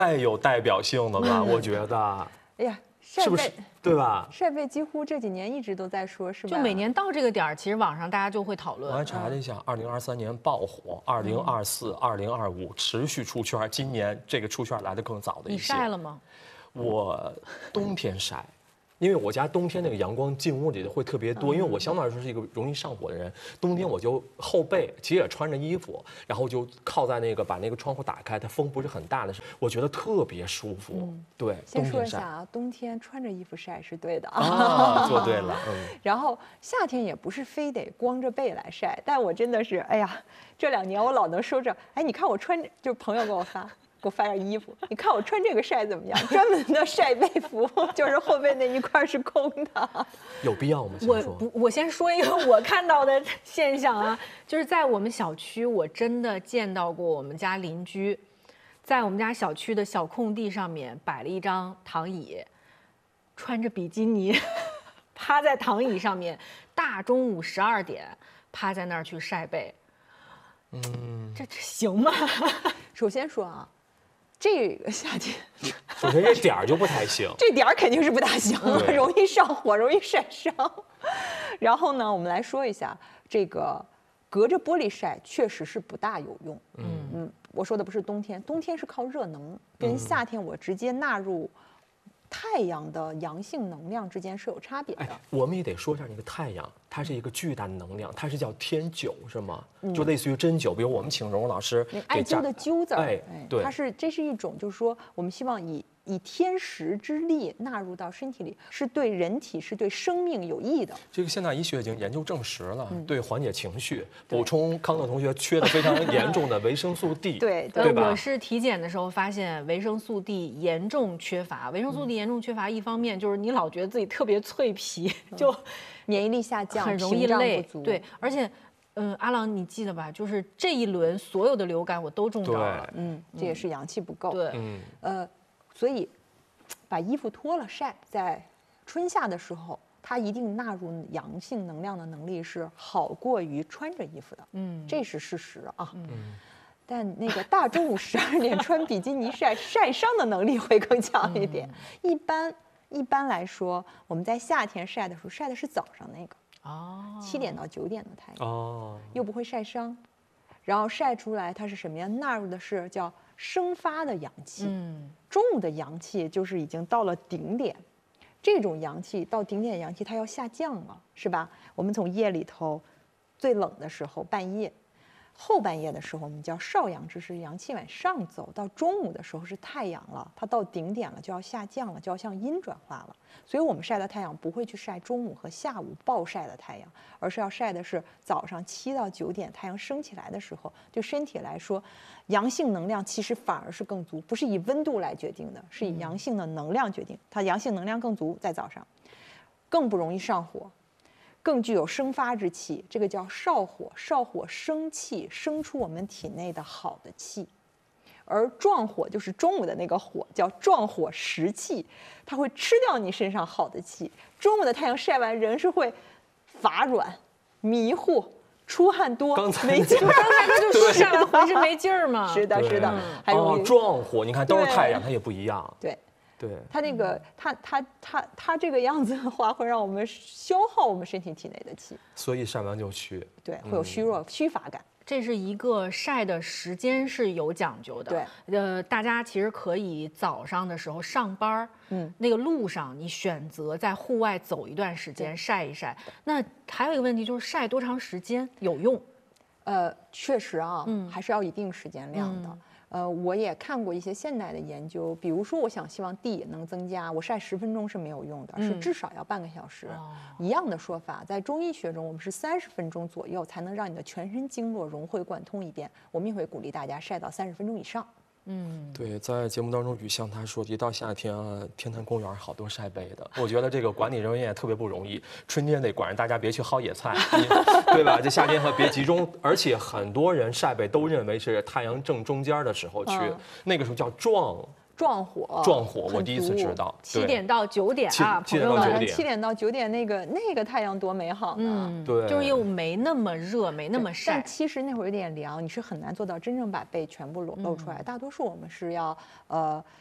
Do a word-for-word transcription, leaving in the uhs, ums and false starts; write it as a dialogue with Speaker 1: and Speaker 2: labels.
Speaker 1: 太有代表性了吧？我觉得，
Speaker 2: 哎呀，晒背
Speaker 1: 是不是对吧？
Speaker 2: 晒背几乎这几年一直都在说，是吧？
Speaker 3: 就每年到这个点儿，其实网上大家就会讨论。
Speaker 1: 我还查了一下，二零二三年爆火，二零二四、二零二五持续出圈，今年这个出圈来的更早的一些。
Speaker 3: 你晒了吗？
Speaker 1: 我冬天晒。因为我家冬天那个阳光进屋里的会特别多，因为我相对来说是一个容易上火的人，冬天我就后背其实也穿着衣服，然后就靠在那个把那个窗户打开，它风不是很大的时候，我觉得特别舒服。嗯、对，
Speaker 2: 先说一下啊，冬天穿着衣服晒是对的
Speaker 1: 啊，做对了。嗯。
Speaker 2: 然后夏天也不是非得光着背来晒，但我真的是，哎呀，这两年我老能收着，哎，你看我穿，就朋友给我发。给我发点衣服，你看我穿这个晒怎么样？专门的晒背服，就是后背那一块是空的。
Speaker 1: 有必要吗？
Speaker 3: 我不，我先说一个我看到的现象啊，就是在我们小区，我真的见到过我们家邻居，在我们家小区的小空地上面摆了一张躺椅，穿着比基尼，趴在躺椅上面，大中午十二点趴在那儿去晒背。嗯，这这行吗？
Speaker 2: 首先说啊。这个夏天，
Speaker 1: 首先这点儿就不太行，
Speaker 2: 这点儿肯定是不大行，容易上火，容易晒伤。然后呢，我们来说一下这个隔着玻璃晒确实是不大有用。嗯嗯，我说的不是冬天，冬天是靠热能，跟夏天我直接纳入太阳的阳性能量之间是有差别的。
Speaker 1: 哎，我们也得说一下那个太阳，它是一个巨大的能量，它是叫天灸是吗？嗯、就类似于针灸，比如我们请蓉蓉老师
Speaker 2: 那艾灸的灸字，
Speaker 1: 哎，对，
Speaker 2: 它是这是一种，就是说我们希望以以天时之力纳入到身体里，是对人体是对生命有益的。
Speaker 1: 这个现代医学已经研究证实了，嗯、对缓解情绪，补充康乐同学缺的非常严重的维生素 D，
Speaker 2: 对
Speaker 3: 对吧？我是体检的时候发现维生素 D 严重缺乏，维生素 D 严重缺乏，一方面就是你老觉得自己特别脆皮，就
Speaker 2: 免疫力下降，
Speaker 3: 很容易累，对，而且。嗯，阿郎，你记得吧？就是这一轮所有的流感我都中招了。
Speaker 2: 嗯，这也是阳气不够。
Speaker 3: 对，
Speaker 1: 嗯，
Speaker 2: 呃，所以把衣服脱了晒，在春夏的时候，它一定纳入阳性能量的能力是好过于穿着衣服的。嗯，这是事实啊。嗯，但那个大中午十二点穿比基尼晒，晒伤的能力会更强一点。嗯、一般一般来说，我们在夏天晒的时候，晒的是早上那个。哦，七点到九点的太阳，哦，又不会晒伤，然后晒出来它是什么呀？纳入的是叫生发的阳气。嗯，中午的阳气就是已经到了顶点，这种阳气到顶点阳气它要下降了，是吧？我们从夜里头最冷的时候半夜，后半夜的时候我们叫少阳之时，阳气往上走，到中午的时候是太阳了，它到顶点了就要下降了，就要向阴转化了。所以我们晒的太阳不会去晒中午和下午暴晒的太阳，而是要晒的是早上七到九点太阳升起来的时候。对身体来说，阳性能量其实反而是更足，不是以温度来决定的，是以阳性的能量决定。它阳性能量更足，在早上更不容易上火，更具有生发之气，这个叫少火。少火生气，生出我们体内的好的气。而壮火就是中午的那个火，叫壮火食气，它会吃掉你身上好的气。中午的太阳晒完，人是会乏软、迷糊、出汗多、没劲儿。
Speaker 3: 刚才他就说晒完浑身没劲儿嘛。
Speaker 2: 是的，是的，还
Speaker 1: 有哦，壮火，你看都是太阳，它也不一样。
Speaker 2: 对。
Speaker 1: 对，
Speaker 2: 它那个，它它它它这个样子的话，会让我们消耗我们身体体内的气，
Speaker 1: 所以晒完就虚。
Speaker 2: 对，会有虚弱、嗯、虚乏感。
Speaker 3: 这是一个晒的时间是有讲究的。
Speaker 2: 对，
Speaker 3: 呃，大家其实可以早上的时候上班，嗯，那个路上你选择在户外走一段时间晒一晒。那还有一个问题就是晒多长时间有用？
Speaker 2: 呃，确实啊，嗯，还是要一定时间量的。嗯呃，我也看过一些现代的研究，比如说，我想希望 D 能增加，我晒十分钟是没有用的，嗯、是至少要半个小时。哦、一样的说法，在中医学中，我们是三十分钟左右才能让你的全身经络融会贯通一遍。我们也会鼓励大家晒到三十分钟以上。
Speaker 3: 嗯，
Speaker 1: 对，在节目当中，雨香她说，一到夏天啊，天坛公园好多晒背的。我觉得这个管理人员也特别不容易，春天得管着大家别去薅野菜，对吧？这夏天和别集中，而且很多人晒背都认为是太阳正中间的时候去，嗯、那个时候叫壮。
Speaker 2: 壮火，
Speaker 1: 壮火，我
Speaker 2: 很
Speaker 1: 第一次
Speaker 2: 足
Speaker 1: 知道。对
Speaker 3: 七点到九点
Speaker 1: 七
Speaker 3: 啊，
Speaker 1: 七
Speaker 3: 朋友们，
Speaker 1: 点到九点
Speaker 2: 七点到九点那个那个太阳多美好呢。
Speaker 3: 嗯，
Speaker 1: 对
Speaker 3: 就是又没那么热，没那么晒
Speaker 2: 但。其实那会儿有点凉，你是很难做到真正把背全部露露出来。大多数我们是要呃